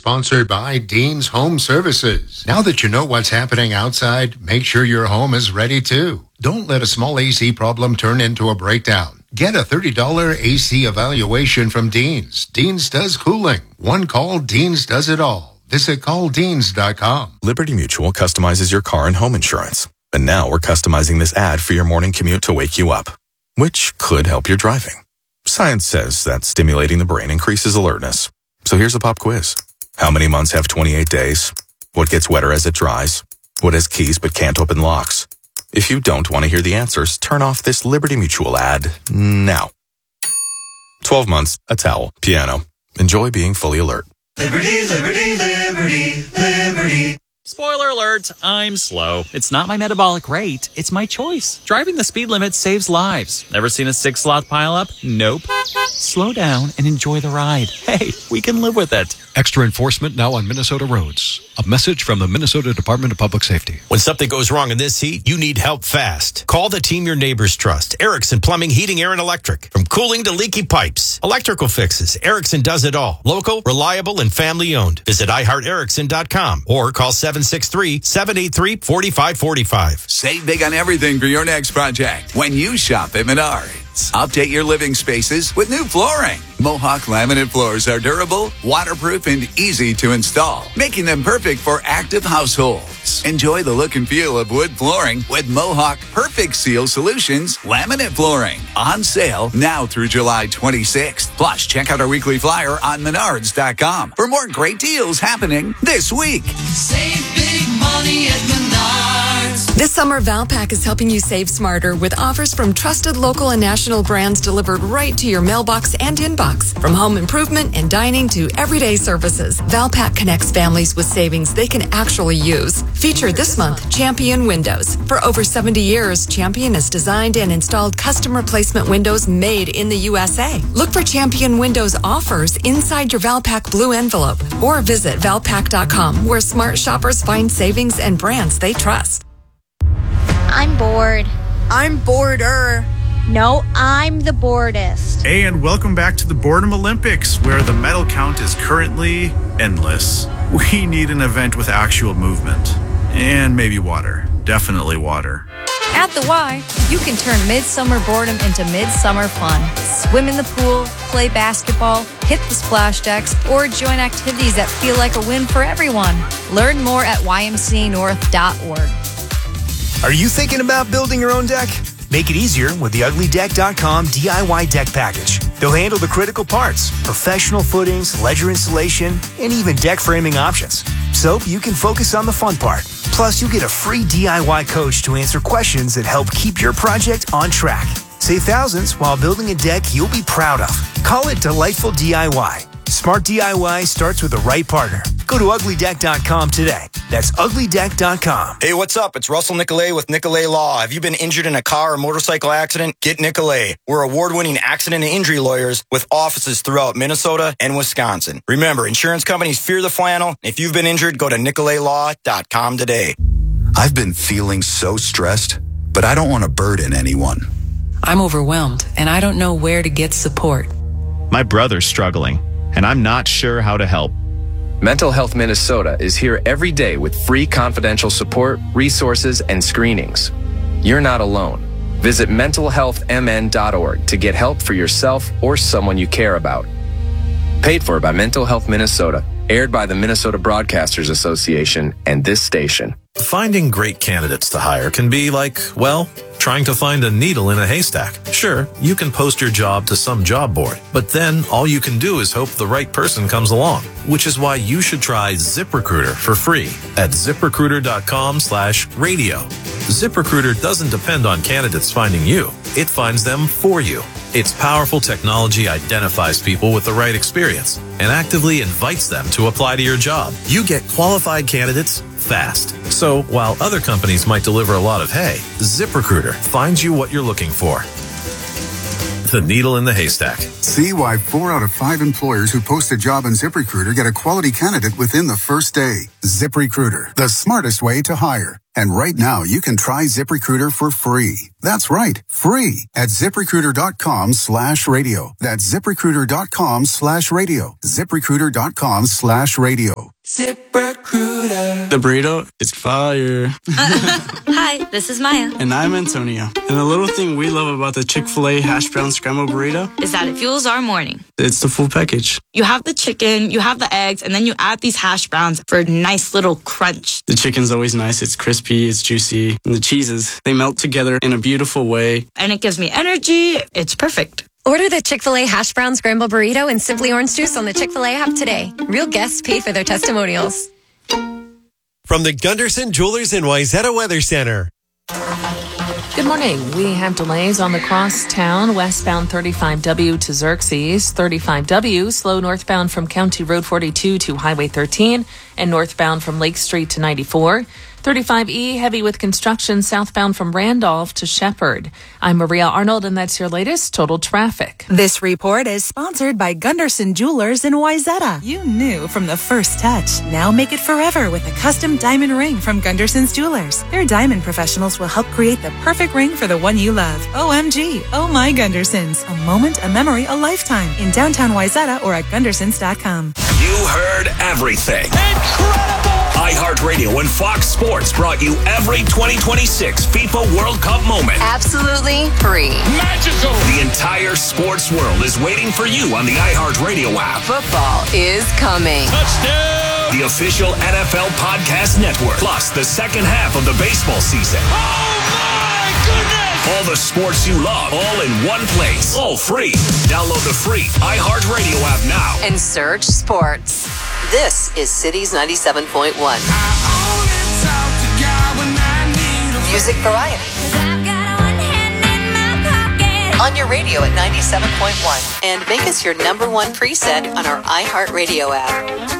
sponsored by Dean's Home Services. Now that you know what's happening outside, make sure your home is ready too. Don't let a small AC problem turn into a breakdown. Get a $30 AC evaluation from Dean's. Dean's does cooling. One call, Dean's does it all. Visit calldeans.com. Liberty Mutual customizes your car and home insurance. And now we're customizing this ad for your morning commute to wake you up, which could help your driving. Science says that stimulating the brain increases alertness. So here's a pop quiz. How many months have 28 days? What gets wetter as it dries? What has keys but can't open locks? If you don't want to hear the answers, turn off this Liberty Mutual ad now. 12 months, a towel, piano. Enjoy being fully alert. Liberty, liberty, liberty, liberty. Spoiler alert, I'm slow. It's not my metabolic rate, it's my choice. Driving the speed limit saves lives. Ever seen a 6-slot pileup? Nope. Slow down and enjoy the ride. Hey, we can live with it. Extra enforcement now on Minnesota roads. A message from the Minnesota Department of Public Safety. When something goes wrong in this heat, you need help fast. Call the team your neighbors trust. Erickson Plumbing, Heating, Air, and Electric. From cooling to leaky pipes, electrical fixes, Erickson does it all. Local, reliable, and family-owned. Visit iHeartErickson.com or call 763-783-4545. Save big on everything for your next project when you shop at Menards. Update your living spaces with new flooring. Mohawk laminate floors are durable, waterproof, and easy to install, making them perfect for active households. Enjoy the look and feel of wood flooring with Mohawk Perfect Seal Solutions laminate flooring. On sale now through July 26th. Plus, check out our weekly flyer on Menards.com for more great deals happening this week. Save big money at Menards. This summer, Valpak is helping you save smarter with offers from trusted local and national brands delivered right to your mailbox and inbox. From home improvement and dining to everyday services, Valpak connects families with savings they can actually use. Featured this month, Champion Windows. For over 70 years, Champion has designed and installed custom replacement windows made in the USA. Look for Champion Windows offers inside your Valpak blue envelope or visit valpak.com, where smart shoppers find savings and brands they trust. I'm bored. I'm bored-er. No, I'm the boredest. Hey, and welcome back to the Boredom Olympics, where the medal count is currently endless. We need an event with actual movement. And maybe water. Definitely water. At the Y, you can turn midsummer boredom into midsummer fun. Swim in the pool, play basketball, hit the splash decks, or join activities that feel like a win for everyone. Learn more at ymcanorth.org. Are you thinking about building your own deck? Make it easier with the uglydeck.com DIY deck package. They'll handle the critical parts, professional footings, ledger installation, and even deck framing options. So you can focus on the fun part. Plus, you get a free DIY coach to answer questions that help keep your project on track. Save thousands while building a deck you'll be proud of. Call it Delightful DIY. Smart DIY starts with the right partner. Go to uglydeck.com today. That's uglydeck.com. Hey, what's up? It's Russell Nicolay with Nicolay Law. Have you been injured in a car or motorcycle accident? Get Nicolay. We're award-winning accident and injury lawyers with offices throughout Minnesota and Wisconsin. Remember, insurance companies fear the flannel. If you've been injured, go to nicolaylaw.com today. I've been feeling so stressed, but I don't want to burden anyone. I'm overwhelmed, and I don't know where to get support. My brother's struggling, and I'm not sure how to help. Mental Health Minnesota is here every day with free confidential support, resources, and screenings. You're not alone. Visit mentalhealthmn.org to get help for yourself or someone you care about. Paid for by Mental Health Minnesota. Aired by the Minnesota Broadcasters Association and this station. Finding great candidates to hire can be like, well, trying to find a needle in a haystack. Sure, you can post your job to some job board, but then all you can do is hope the right person comes along, which is why you should try ZipRecruiter for free at ziprecruiter.com/radio. ZipRecruiter doesn't depend on candidates finding you. It finds them for you. Its powerful technology identifies people with the right experience and actively invites them to apply to your job. You get qualified candidates fast. So while other companies might deliver a lot of hay, ZipRecruiter finds you what you're looking for. The needle in the haystack. See why 4 out of 5 employers who post a job on ZipRecruiter get a quality candidate within the first day. ZipRecruiter, the smartest way to hire. And right now, you can try ZipRecruiter for free. That's right, free at ZipRecruiter.com/radio. That's ZipRecruiter.com/radio. ZipRecruiter.com/radio. ZipRecruiter. The burrito is fire. Hi, this is Maya. And I'm Antonio. And the little thing we love about the Chick-fil-A hash brown scrambled burrito is that it fuels our morning. It's the full package. You have the chicken, you have the eggs, and then you add these hash browns for a nice little crunch. The chicken's always nice. It's crispy, it's juicy. And the cheeses, they melt together in a beautiful way. And it gives me energy. It's perfect. Order the Chick-fil-A hash brown scramble burrito and Simply Orange Juice on the Chick-fil-A app today. Real guests paid for their testimonials. From the Gunderson Jewelers in Wayzata Weather Center. Good morning. We have delays on the crosstown westbound 35W to Xerxes, 35W slow northbound from County Road 42 to Highway 13, and northbound from Lake Street to 94. 35E heavy with construction southbound from Randolph to Shepherd. I'm Maria Arnold, and that's your latest total traffic. This report is sponsored by Gunderson Jewelers in Wayzata. You knew from the first touch. Now make it forever with a custom diamond ring from Gunderson's Jewelers. Their diamond professionals will help create the perfect ring for the one you love. OMG. Oh my Gundersons. A moment, a memory, a lifetime. In downtown Wayzata or at Gundersons.com. You heard everything. Incredible! iHeartRadio and Fox Sports brought you every 2026 FIFA World Cup moment. Absolutely free. Magical! The entire sports world is waiting for you on the iHeartRadio app. Football is coming. Touchdown! The official NFL podcast network, plus the second half of the baseball season. Oh my goodness! All the sports you love, all in one place. All free. Download the free iHeartRadio app now. And search sports. This is Cities 97.1. Music variety. On your radio at 97.1. And make us your #1 preset on our iHeartRadio app.